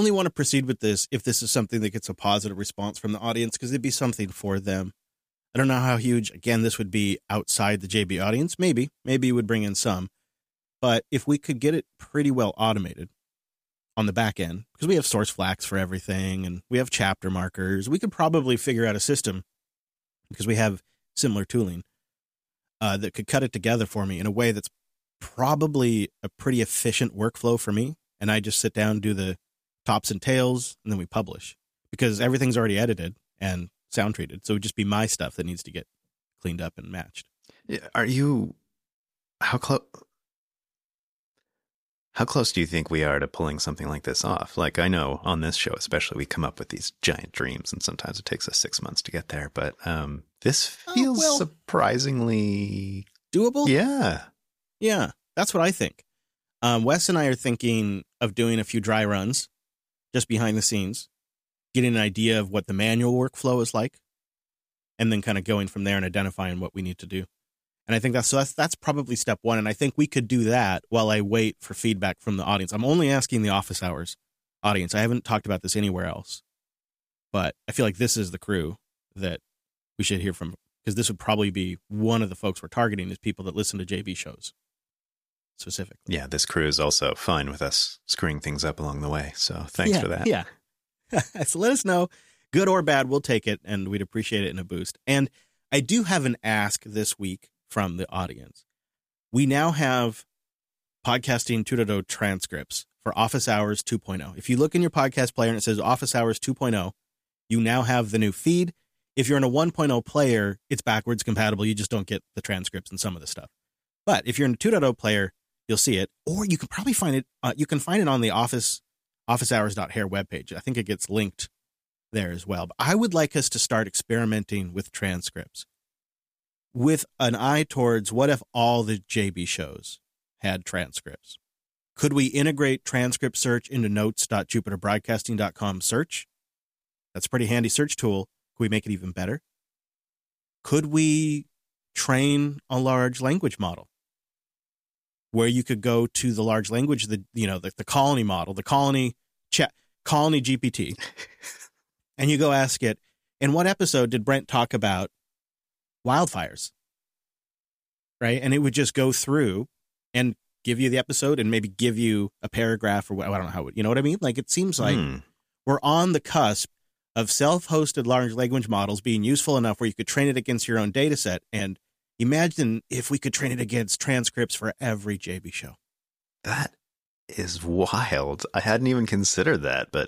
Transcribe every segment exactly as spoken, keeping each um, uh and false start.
only want to proceed with this if this is something that gets a positive response from the audience, because it'd be something for them. I don't know how huge, again, this would be outside the J B audience. Maybe, maybe it would bring in some. But if we could get it pretty well automated on the back end, because we have source flags for everything and we have chapter markers, we could probably figure out a system, because we have similar tooling, uh, that could cut it together for me in a way that's probably a pretty efficient workflow for me. And I just sit down, do the tops and tails, and then we publish, because everything's already edited and sound treated. So it would just be my stuff that needs to get cleaned up and matched. Are you, how close, how close do you think we are to pulling something like this off? Like, I know on this show, especially, we come up with these giant dreams, and sometimes it takes us six months to get there. But um, this feels oh, well, surprisingly doable. Yeah. Yeah, that's what I think. Um, Wes and I are thinking of doing a few dry runs just behind the scenes, getting an idea of what the manual workflow is like, and then kind of going from there and identifying what we need to do. And I think that's, so that's, that's probably step one. And I think we could do that while I wait for feedback from the audience. I'm only asking the office hours audience. I haven't talked about this anywhere else, but I feel like this is the crew that we should hear from, because this would probably be one of the folks we're targeting, is people that listen to J B shows specifically. Yeah, this crew is also fine with us screwing things up along the way. So thanks yeah, for that. Yeah. So let us know, good or bad, we'll take it, and we'd appreciate it in a boost. And I do have an ask this week from the audience. We now have Podcasting two point oh transcripts for Office Hours two point oh. If you look in your podcast player and it says Office Hours two point oh, you now have the new feed. If you're in a one point oh player, it's backwards compatible. You just don't get the transcripts and some of the stuff. But if you're in a two point oh player, you'll see it, or you can probably find it. Uh, you can find it on the Office office hours dot hair webpage. I think it gets linked there as well. But I would like us to start experimenting with transcripts with an eye towards, what if all the J B shows had transcripts? Could we integrate transcript search into notes dot jupiter broadcasting dot com search? That's a pretty handy search tool. Could we make it even better? Could we train a large language model where you could go to the large language, the, you know, the, the Colony model, the Colony chat, Colony G P T, and you go ask it, in what episode did Brent talk about wildfires? Right. And it would just go through and give you the episode and maybe give you a paragraph, or I don't know how, it, you know what I mean? Like, it seems like hmm. we're on the cusp of self-hosted large language models being useful enough where you could train it against your own data set. And imagine if we could train it against transcripts for every J B show. That is wild. I hadn't even considered that, but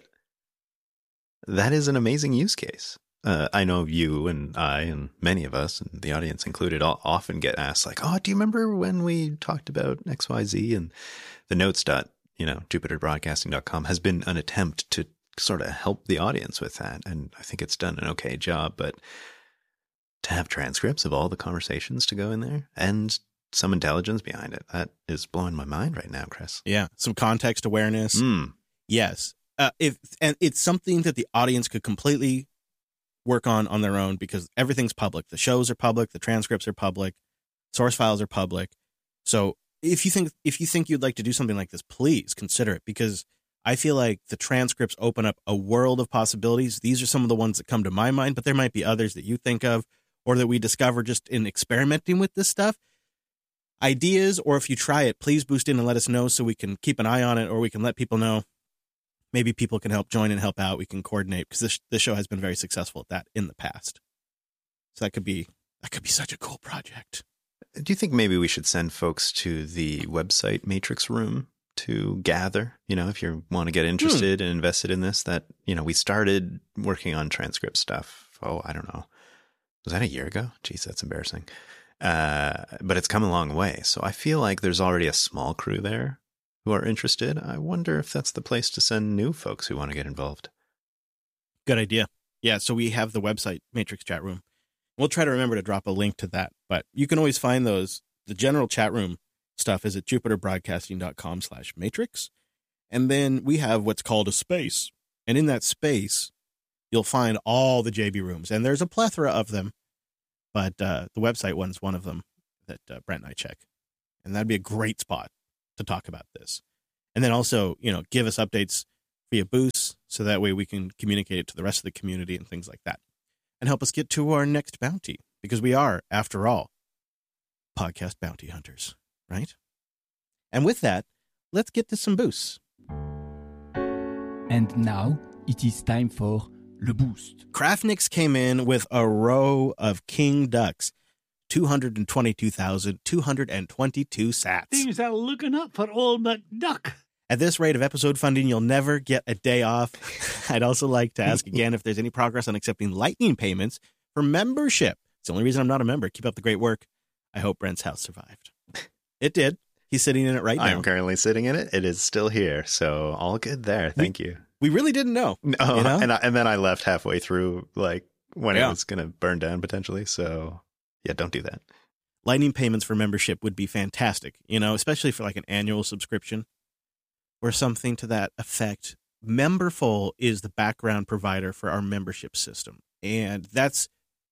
that is an amazing use case. Uh, I know you and I and many of us, and the audience included, all, often get asked, like, oh, do you remember when we talked about X Y Z? And the notes dot, you know, jupiter broadcasting dot com has been an attempt to sort of help the audience with that. And I think it's done an okay job, but to have transcripts of all the conversations to go in there and some intelligence behind it, that is blowing my mind right now, Chris. Yeah. Some context awareness. Mm. Yes. Uh, if, and it's something that the audience could completely work on on their own, because everything's public. The shows are public. The transcripts are public. Source files are public. So if you think, if you think you'd like to do something like this, please consider it, because I feel like the transcripts open up a world of possibilities. These are some of the ones that come to my mind, but there might be others that you think of or that we discover just in experimenting with this stuff. Ideas, or if you try it, please boost in and let us know so we can keep an eye on it, or we can let people know. Maybe people can help join and help out. We can coordinate, because this this show has been very successful at that in the past. So that could be that could be such a cool project. Do you think maybe we should send folks to the website Matrix Room to gather? You know, if you want to get interested hmm. and invested in this, that, you know, we started working on transcript stuff. Oh, I don't know. Was that a year ago? Jeez, that's embarrassing. Uh, but it's come a long way. So I feel like there's already a small crew there who are interested. I wonder if that's the place to send new folks who want to get involved. Good idea. Yeah, so we have the website, Matrix Chat Room. We'll try to remember to drop a link to that, but you can always find those. The general chat room stuff is at jupiter broadcasting dot com slash matrix. And then we have what's called a space. And in that space, you'll find all the J B rooms. And there's a plethora of them, but uh, the website one's one of them that uh, Brent and I check. And that'd be a great spot to talk about this. And then also, you know, give us updates via boosts so that way we can communicate it to the rest of the community and things like that, and help us get to our next bounty, because we are, after all, podcast bounty hunters, right? And with that, let's get to some boosts. And now it is time for Le Boost. Craftnix came in with a row of King Ducks, two hundred twenty-two thousand two hundred twenty-two sats. Things are looking up for old McDuck. At this rate of episode funding, you'll never get a day off. I'd also like to ask again if there's any progress on accepting Lightning payments for membership. It's the only reason I'm not a member. Keep up the great work. I hope Brent's house survived. It did. He's sitting in it right now. I'm currently sitting in it. It is still here. So all good there. Thank we, you. We really didn't know. No, you know? and, I, and then I left halfway through, like when yeah. it was going to burn down potentially. So yeah, don't do that. Lightning payments for membership would be fantastic, you know, especially for like an annual subscription or something to that effect. Memberful is the background provider for our membership system, and that's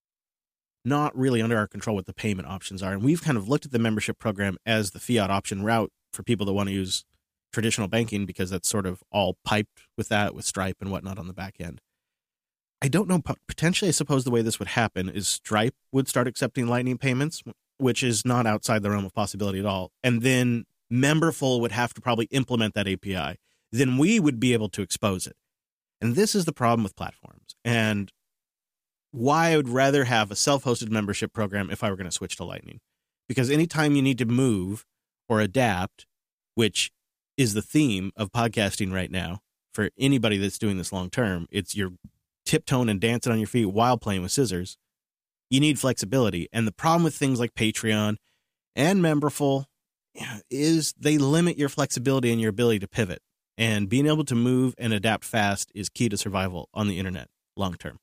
not really under our control what the payment options are. And we've kind of looked at the membership program as the fiat option route for people that want to use traditional banking, because that's sort of all piped with that, with Stripe and whatnot on the back end. I don't know, potentially, I suppose the way this would happen is Stripe would start accepting Lightning payments, which is not outside the realm of possibility at all. And then Memberful would have to probably implement that A P I. Then we would be able to expose it. And this is the problem with platforms, and why I would rather have a self-hosted membership program if I were going to switch to Lightning. Because anytime you need to move or adapt, which is the theme of podcasting right now for anybody that's doing this long term, it's you're tiptoeing and dancing on your feet while playing with scissors. You need flexibility. And the problem with things like Patreon and Memberful is they limit your flexibility and your ability to pivot. And being able to move and adapt fast is key to survival on the internet long term.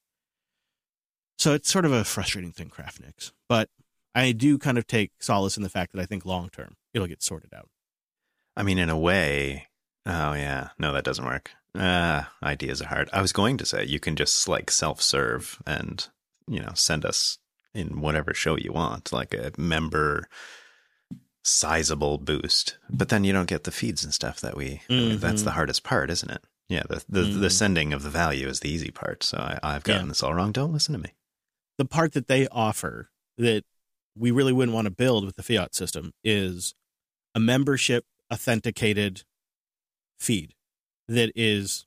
So it's sort of a frustrating thing, Craftnix. But I do kind of take solace in the fact that I think long term it'll get sorted out. I mean, in a way, oh yeah, no, that doesn't work. Uh, ideas are hard. I was going to say you can just like self-serve and, you know, send us in whatever show you want, like a member sizable boost. But then you don't get the feeds and stuff that we, mm-hmm. that's the hardest part, isn't it? Yeah, the the, mm-hmm. the sending of the value is the easy part. So I, I've gotten yeah. this all wrong. Don't listen to me. The part that they offer that we really wouldn't want to build with the fiat system is a membership authenticated feed that is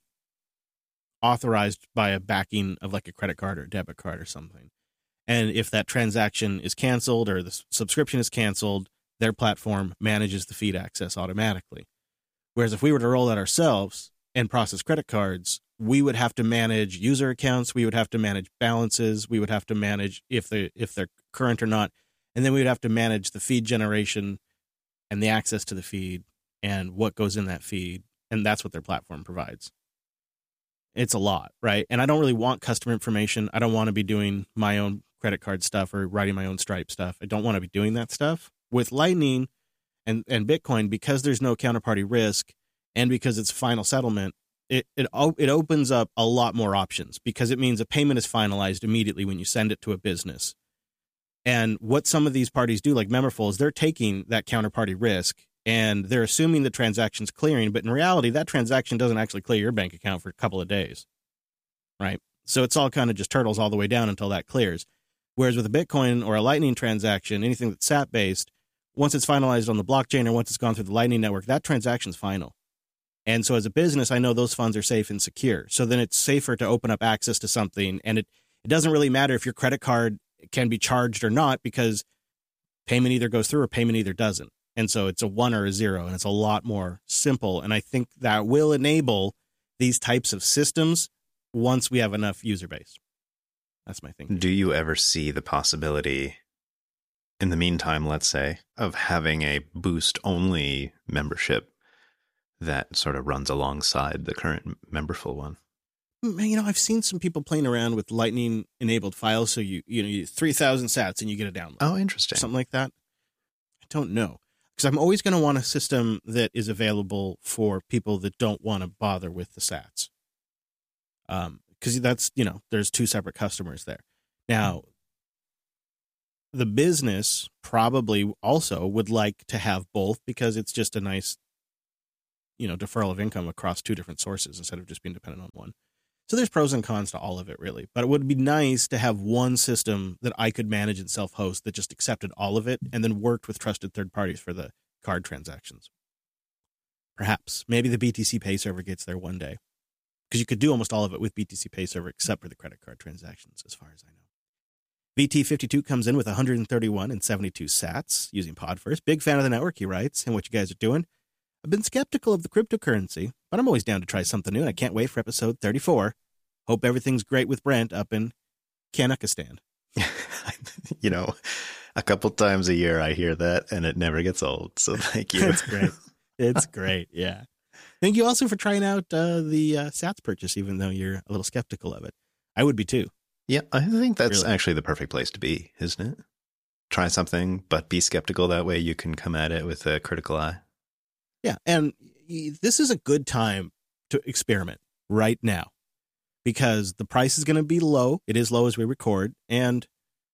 authorized by a backing of like a credit card or debit card or something. And if that transaction is canceled or the subscription is canceled, their platform manages the feed access automatically. Whereas if we were to roll that ourselves and process credit cards, we would have to manage user accounts, we would have to manage balances, we would have to manage if they if they're current or not, and then we would have to manage the feed generation and the access to the feed and what goes in that feed, and that's what their platform provides. It's a lot, right? And I don't really want customer information. I don't want to be doing my own credit card stuff or writing my own Stripe stuff. I don't want to be doing that stuff. With Lightning and, and Bitcoin, because there's no counterparty risk and because it's final settlement, it, it it opens up a lot more options, because it means a payment is finalized immediately when you send it to a business. And what some of these parties do, like Memberful, is they're taking that counterparty risk and they're assuming the transaction's clearing, but in reality, that transaction doesn't actually clear your bank account for a couple of days, right? So it's all kind of just turtles all the way down until that clears. Whereas with a Bitcoin or a Lightning transaction, anything that's S A T-based, once it's finalized on the blockchain or once it's gone through the Lightning Network, that transaction's final. And so as a business, I know those funds are safe and secure. So then it's safer to open up access to something. And it, it doesn't really matter if your credit card can be charged or not, because payment either goes through or payment either doesn't. And so it's a one or a zero, and it's a lot more simple. And I think that will enable these types of systems once we have enough user base. That's my thinking. Do you ever see the possibility, in the meantime, let's say, of having a boost-only membership that sort of runs alongside the current Memberful one? You know, I've seen some people playing around with Lightning-enabled files, so you you know, you three thousand sats and you get a download. Oh, interesting. Something like that. I don't know. Because I'm always going to want a system that is available for people that don't want to bother with the sats. Um, because that's, you know, there's two separate customers there. Now, the business probably also would like to have both, because it's just a nice, you know, deferral of income across two different sources instead of just being dependent on one. So there's pros and cons to all of it, really. But it would be nice to have one system that I could manage and self-host that just accepted all of it and then worked with trusted third parties for the card transactions. Perhaps. Maybe the B T C Pay server gets there one day. Because you could do almost all of it with B T C Pay server except for the credit card transactions, as far as I know. V T fifty-two comes in with one hundred thirty-one and seventy-two sats using Podverse. Big fan of the network, he writes, and what you guys are doing. I've been skeptical of the cryptocurrency, but I'm always down to try something new, and I can't wait for episode thirty-four. Hope everything's great with Brent up in Kazakhstan. You know, a couple times a year I hear that, and it never gets old, so thank you. It's great. It's great, yeah. Thank you also for trying out uh, the uh, sats purchase, even though you're a little skeptical of it. I would be too. Yeah, I think that's Really. actually the perfect place to be, isn't it? Try something, but be skeptical. That way you can come at it with a critical eye. Yeah, and y- this is a good time to experiment right now because the price is going to be low. It is low as we record. And,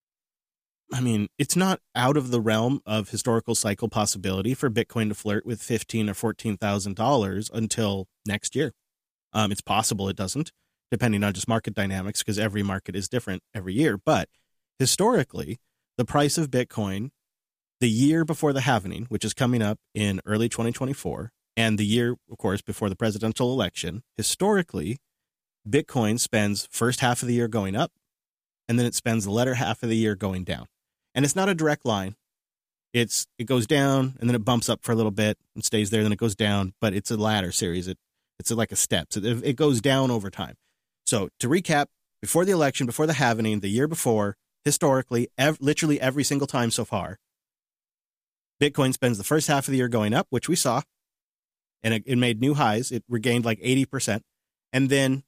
I mean, it's not out of the realm of historical cycle possibility for Bitcoin to flirt with fifteen thousand dollars or fourteen thousand dollars until next year. Um, it's possible it doesn't, depending on just market dynamics, because every market is different every year. But historically, the price of Bitcoin the year before the halvening, which is coming up in early twenty twenty-four, and the year, of course, before the presidential election, historically, Bitcoin spends first half of the year going up, and then it spends the latter half of the year going down. And it's not a direct line. It's it goes down, and then it bumps up for a little bit and stays there, then it goes down, but it's a ladder series. It It's like a steps. It, it goes down over time. So to recap, before the election, before the halvening, the year before, historically, ev- literally every single time so far, Bitcoin spends the first half of the year going up, which we saw, and it, it made new highs. It regained like eighty percent, and then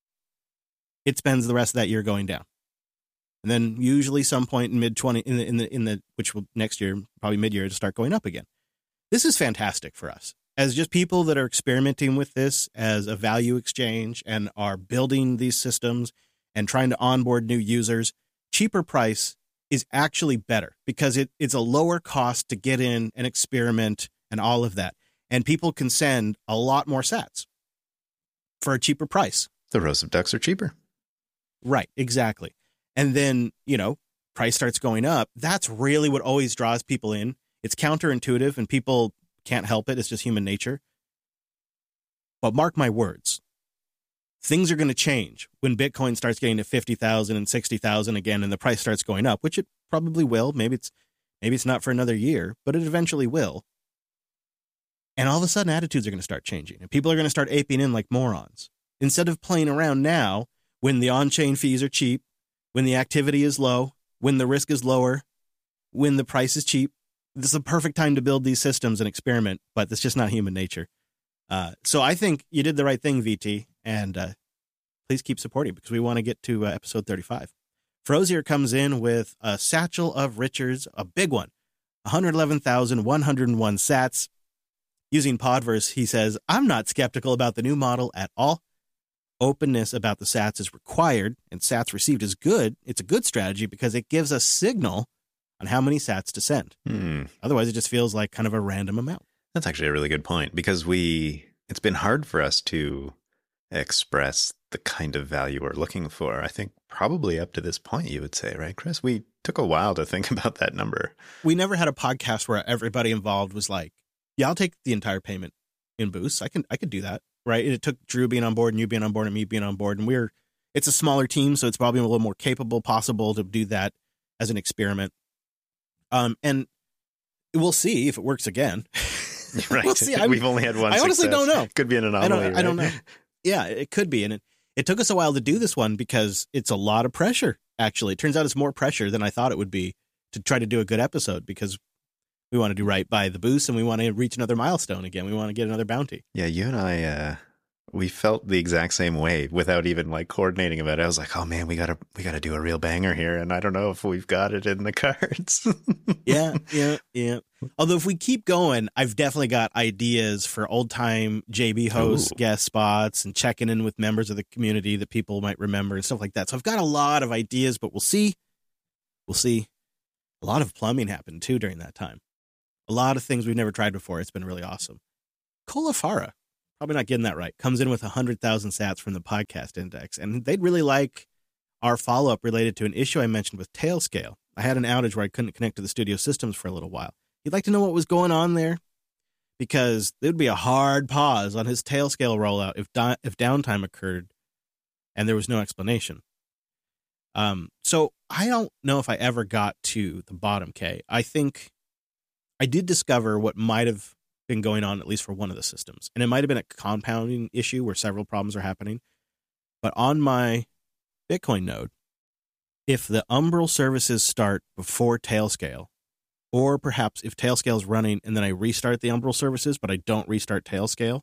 it spends the rest of that year going down. And then usually some point in mid twenty in the in the in the which will next year, probably mid-year, to start going up again. This is fantastic for us as just people that are experimenting with this as a value exchange and are building these systems and trying to onboard new users. Cheaper price is actually better because it, it's a lower cost to get in and experiment and all of that. And people can send a lot more sats for a cheaper price. The rows of ducks are cheaper. Right, exactly. And then, you know, price starts going up. That's really what always draws people in. It's counterintuitive and people can't help it. It's just human nature. But mark my words, things are going to change when Bitcoin starts getting to fifty thousand and sixty thousand again and the price starts going up, which it probably will. Maybe it's maybe it's not for another year, but it eventually will. And all of a sudden attitudes are going to start changing and people are going to start aping in like morons. Instead of playing around now when the on-chain fees are cheap, when the activity is low, when the risk is lower, when the price is cheap, this is the perfect time to build these systems and experiment, but that's just not human nature. Uh, so I think you did the right thing, V T, and uh, please keep supporting because we want to get to uh, episode thirty-five. Frozier comes in with a satchel of Richards, a big one, one hundred eleven thousand one hundred one sats. Using Podverse, he says, I'm not skeptical about the new model at all. Openness about the sats is required, and sats received is good. It's a good strategy because it gives us signal on how many sats to send. Hmm. Otherwise, it just feels like kind of a random amount. That's actually a really good point because we, it's been hard for us to express the kind of value we're looking for. I think probably up to this point, you would say, right, Chris? We took a while to think about that number. We never had a podcast where everybody involved was like, yeah, I'll take the entire payment in boosts. I can, I could do that. Right. It took Drew being on board and you being on board and me being on board. And we're, it's a smaller team, so it's probably a little more capable possible to do that as an experiment. Um, and we'll see if it works again. Right. We'll see. I'm, We've only had one I honestly success. don't know. Could be an anomaly. I don't, right? I don't know. Yeah, it could be. And it, it took us a while to do this one because it's a lot of pressure, actually. It turns out it's more pressure than I thought it would be to try to do a good episode because we want to do right by the boost and we want to reach another milestone again. We want to get another bounty. Yeah, you and I, uh, we felt the exact same way without even like coordinating about it. I was like, oh man, we gotta, we gotta do a real banger here. And I don't know if we've got it in the cards. yeah, yeah, yeah. Although if we keep going, I've definitely got ideas for old time J B hosts, Ooh. guest spots, and checking in with members of the community that people might remember and stuff like that. So I've got a lot of ideas, but we'll see. We'll see. A lot of plumbing happened too during that time. A lot of things we've never tried before. It's been really awesome. Colafara probably not getting that right, comes in with one hundred thousand sats from the podcast index. And they'd really like our follow-up related to an issue I mentioned with Tailscale. I had an outage where I couldn't connect to the studio systems for a little while. He'd like to know what was going on there, because there'd be a hard pause on his Tailscale rollout if di- if downtime occurred and there was no explanation. Um, so I don't know if I ever got to the bottom, K. I think I did discover what might have been going on, at least for one of the systems. And it might have been a compounding issue where several problems are happening. But on my Bitcoin node, if the Umbrel services start before Tailscale, or perhaps if Tailscale is running and then I restart the Umbrel services, but I don't restart Tailscale,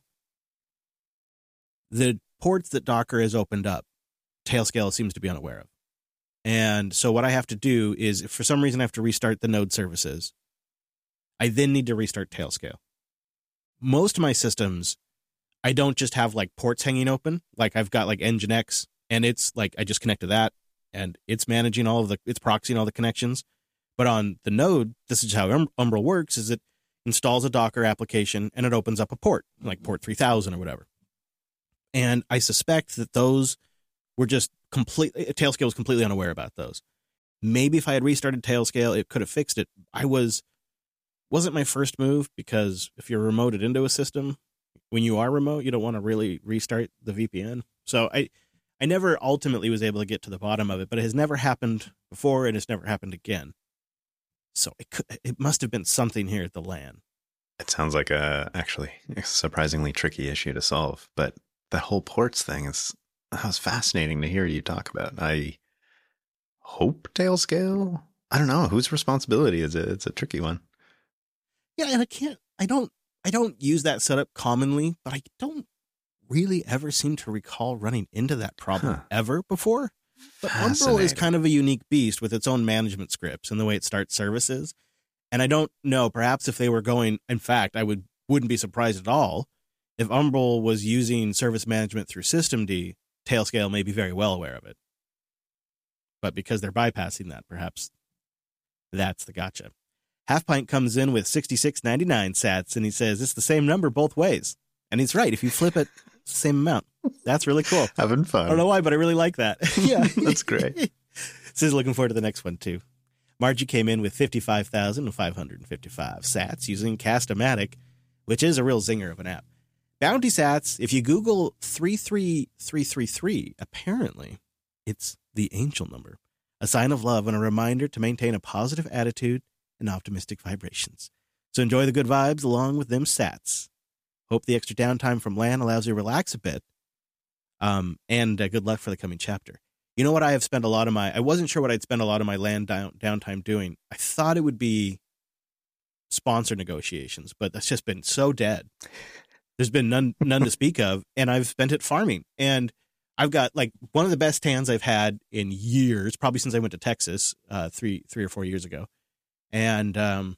the ports that Docker has opened up, Tailscale seems to be unaware of. And so what I have to do is, if for some reason I have to restart the node services, I then need to restart Tailscale. Most of my systems, I don't just have like ports hanging open. Like I've got like Nginx, and it's like I just connect to that, and it's managing all of the, it's proxying all the connections. But on the node, this is how um, Umbrel works, is it installs a Docker application and it opens up a port, like port three thousand or whatever. And I suspect that those were just completely, Tailscale was completely unaware about those. Maybe if I had restarted Tailscale, it could have fixed it. I was, wasn't my first move, because if you're remoted into a system, when you are remote, you don't want to really restart the V P N. So I, I never ultimately was able to get to the bottom of it, but it has never happened before and it's never happened again. So it could, it must have been something here at the LAN. It sounds like a actually a surprisingly tricky issue to solve, but that whole ports thing is, that was fascinating to hear you talk about. I hope Tailscale, I don't know, whose responsibility is it? It's a tricky one. Yeah, and I can't, I don't, I don't use that setup commonly, but I don't really ever seem to recall running into that problem Huh. ever before. But Umbrel is kind of a unique beast with its own management scripts and the way it starts services. And I don't know, perhaps if they were going, in fact, I would, wouldn't be surprised at all if Umbrel was using service management through systemd, Tailscale may be very well aware of it. But because they're bypassing that, perhaps that's the gotcha. Half Pint comes in with sixty-six ninety-nine sats, and he says it's the same number both ways. And he's right. If you flip it, it's the same amount. That's really cool. Having fun. I don't know why, but I really like that. Yeah, that's great. Says looking forward to the next one, too. Margie came in with fifty-five thousand five hundred fifty-five sats using Cast-O-Matic, which is a real zinger of an app. Bounty sats, if you Google three three three three three, apparently it's the angel number, a sign of love and a reminder to maintain a positive attitude and optimistic vibrations. So enjoy the good vibes along with them sats. Hope the extra downtime from LAN allows you to relax a bit. Um, and uh, good luck for the coming chapter. You know what I have spent a lot of my, I wasn't sure what I'd spend a lot of my LAN down, downtime doing. I thought it would be sponsor negotiations, but that's just been so dead. There's been none, none to speak of, and I've spent it farming. And I've got like one of the best tans I've had in years, probably since I went to Texas uh, three, three or four years ago. And um,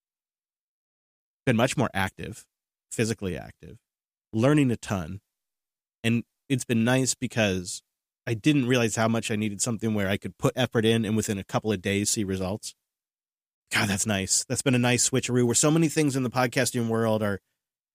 been much more active, physically active, learning a ton. And it's been nice because I didn't realize how much I needed something where I could put effort in and within a couple of days see results. God, that's nice. That's been a nice switcheroo where so many things in the podcasting world are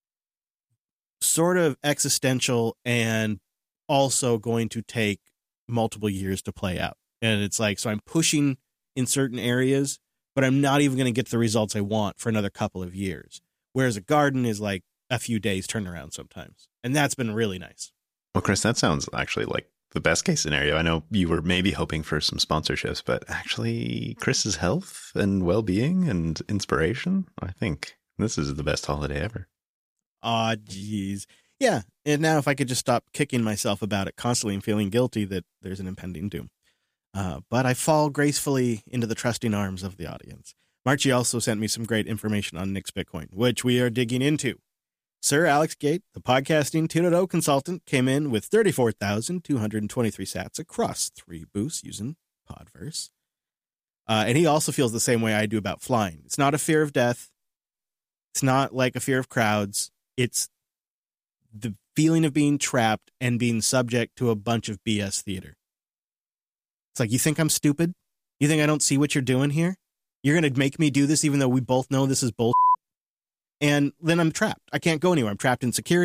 sort of existential and also going to take multiple years to play out. And it's like, so I'm pushing in certain areas, but I'm not even going to get the results I want for another couple of years. Whereas a garden is like a few days turnaround sometimes. And that's been really nice. Well, Chris, that sounds actually like the best case scenario. I know you were maybe hoping for some sponsorships, but actually Chris's health and well-being and inspiration, I think this is the best holiday ever. Aw, geez. Yeah. And now if I could just stop kicking myself about it constantly and feeling guilty that there's an impending doom. Uh, but I fall gracefully into the trusting arms of the audience. Marchie also sent me some great information on Nix Bitcoin, which we are digging into. Sir Alex Gate, the podcasting two point oh consultant, came in with thirty-four thousand two hundred twenty-three sats across three boosts using Podverse. Uh, and he also feels the same way I do about flying. It's not a fear of death. It's not like a fear of crowds. It's the feeling of being trapped and being subject to a bunch of B S theater. It's like, you think I'm stupid? You think I don't see what you're doing here? You're going to make me do this even though we both know this is bullshit? And then I'm trapped. I can't go anywhere. I'm trapped in security.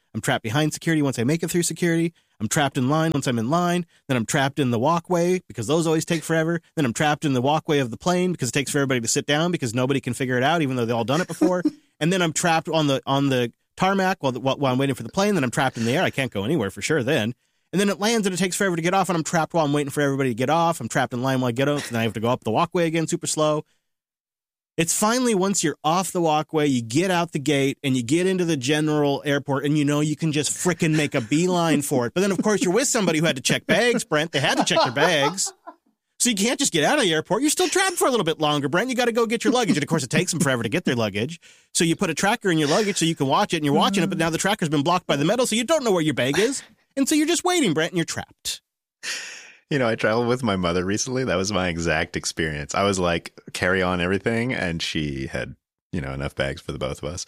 I'm trapped behind security once I make it through security. I'm trapped in line once I'm in line. Then I'm trapped in the walkway because those always take forever. Then I'm trapped in the walkway of the plane because it takes for everybody to sit down because nobody can figure it out, even though they've all done it before. And then I'm trapped on the on the tarmac while, the, while I'm waiting for the plane. Then I'm trapped in the air. I can't go anywhere for sure then. And then it lands and it takes forever to get off, and I'm trapped while I'm waiting for everybody to get off. I'm trapped in line while I get off, and then I have to go up the walkway again super slow. It's finally, once you're off the walkway, you get out the gate and you get into the general airport, and you know you can just frickin' make a beeline for it. But then, of course, you're with somebody who had to check bags, Brent. They had to check their bags. So you can't just get out of the airport. You're still trapped for a little bit longer, Brent. You got to go get your luggage. And, of course, it takes them forever to get their luggage. So you put a tracker in your luggage so you can watch it, and you're watching it, but now the tracker's been blocked by the metal, so you don't know where your bag is. And so you're just waiting, Brent, and you're trapped. You know, I traveled with my mother recently. That was my exact experience. I was like, carry on everything, and she had, you know, enough bags for the both of us.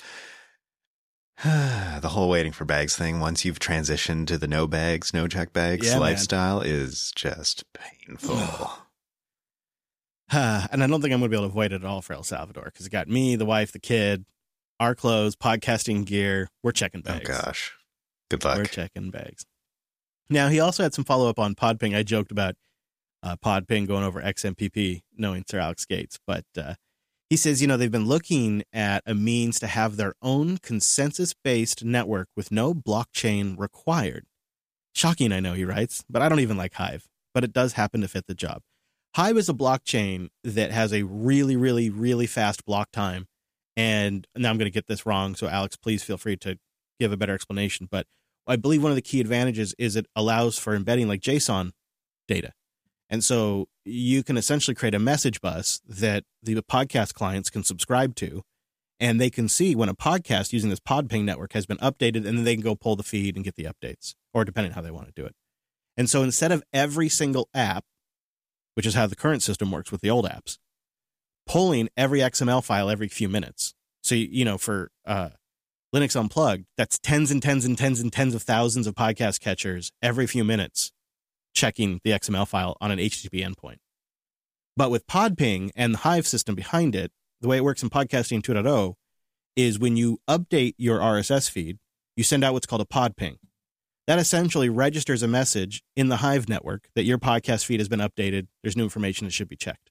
The whole waiting for bags thing, once you've transitioned to the no bags, no check bags yeah, lifestyle, man, is just painful. And I don't think I'm going to be able to avoid it at all for El Salvador, because it got me, the wife, the kid, our clothes, podcasting gear. We're checking bags. Oh, gosh. Good luck. We're checking bags. Now, he also had some follow-up on Podping. I joked about uh, Podping going over X M P P, knowing Sir Alex Gates. But uh, he says, you know, they've been looking at a means to have their own consensus-based network with no blockchain required. Shocking, I know, he writes, but I don't even like Hive. But it does happen to fit the job. Hive is a blockchain that has a really, really, really fast block time. And now I'm going to get this wrong, so Alex, please feel free to give a better explanation. But I believe one of the key advantages is it allows for embedding like JSON data. And so you can essentially create a message bus that the podcast clients can subscribe to, and they can see when a podcast using this Podping network has been updated, and then they can go pull the feed and get the updates, or depending on how they want to do it. And so instead of every single app, which is how the current system works with the old apps, pulling every X M L file every few minutes. So, you know, for uh, Linux Unplugged, that's tens and tens and tens and tens of thousands of podcast catchers every few minutes checking the X M L file on an H T T P endpoint. But with Podping and the Hive system behind it, the way it works in Podcasting two point oh is when you update your R S S feed, you send out what's called a Podping. That essentially registers a message in the Hive network that your podcast feed has been updated. There's new information that should be checked.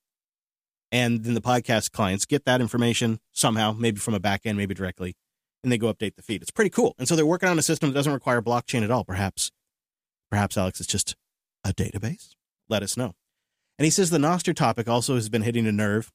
And then the podcast clients get that information somehow, maybe from a back end, maybe directly, and they go update the feed. It's pretty cool. And so they're working on a system that doesn't require blockchain at all. Perhaps, perhaps Alex, it's just a database. Let us know. And he says the Nostr topic also has been hitting a nerve.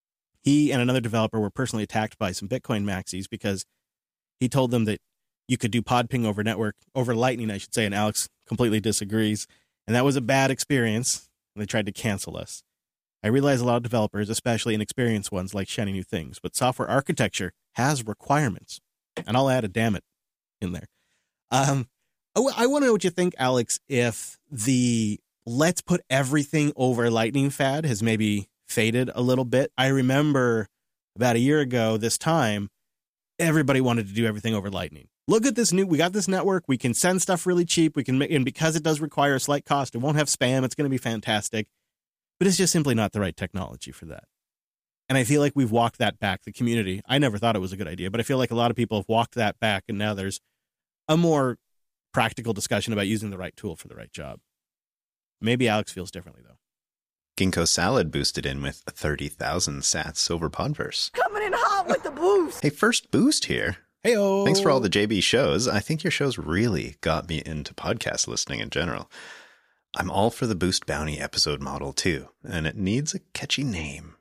He and another developer were personally attacked by some Bitcoin maxis because he told them that you could do Podping over network, over Lightning, I should say, and Alex completely disagrees. And that was a bad experience, and they tried to cancel us. I realize a lot of developers, especially inexperienced ones, like shiny new things, but software architecture has requirements. And I'll add a damn it in there. Um, I, I want to know what you think, Alex, if the let's put everything over Lightning fad has maybe faded a little bit. I remember about a year ago this time, everybody wanted to do everything over Lightning. Look at this new, we got this network. We can send stuff really cheap. We can make, and because it does require a slight cost, it won't have spam. It's going to be fantastic. But it's just simply not the right technology for that. And I feel like we've walked that back. The community, I never thought it was a good idea, but I feel like a lot of people have walked that back, and now there's a more practical discussion about using the right tool for the right job. Maybe Alex feels differently, though. Ginkgo Salad boosted in with thirty thousand sats over Podverse. Coming in hot with the boost. Hey, first boost here. Hey-o. Thanks for all the J B shows. I think your shows really got me into podcast listening in general. I'm all for the Boost Bounty episode model, too, and it needs a catchy name.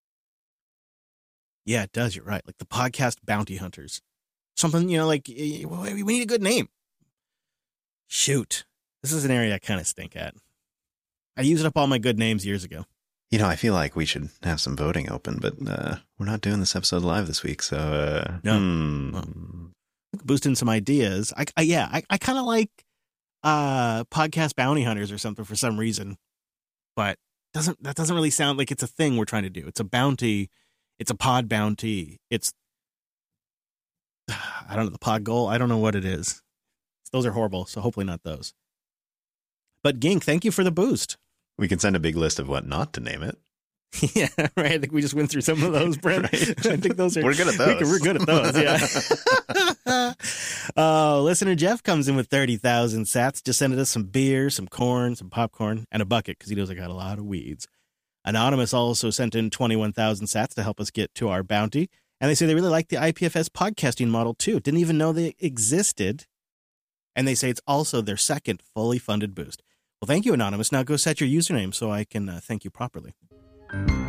Yeah, it does. You're right. Like the podcast bounty hunters. Something, you know, like we need a good name. Shoot. This is an area I kind of stink at. I used up all my good names years ago. You know, I feel like we should have some voting open, but uh, we're not doing this episode live this week, so... Uh, no. Hmm. Well, boosting some ideas. I, I Yeah, I, I kind of like uh, podcast bounty hunters or something for some reason, but doesn't that doesn't really sound like it's a thing we're trying to do. It's a bounty. It's a pod bounty. It's, I don't know, the pod goal. I don't know what it is. Those are horrible, so hopefully not those. But Gink, thank you for the boost. We can send a big list of what not to name it. Yeah, right. I think we just went through some of those, Brent. Right. I think those are We're good at we those. can- We're good at those. Yeah. uh, listener Jeff comes in with thirty thousand sats. Just sending us some beer, some corn, some popcorn, and a bucket because he knows I got a lot of weeds. Anonymous also sent in twenty-one thousand sats to help us get to our bounty. And they say they really like the I P F S podcasting model too. Didn't even know they existed. And they say it's also their second fully funded boost. Well, thank you, Anonymous. Now go set your username so I can uh, thank you properly.